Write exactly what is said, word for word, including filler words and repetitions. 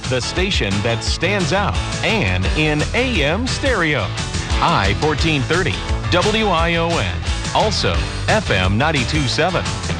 the station that stands out, and in A M stereo. I fourteen thirty, W I O N. Also, F M ninety-two point seven.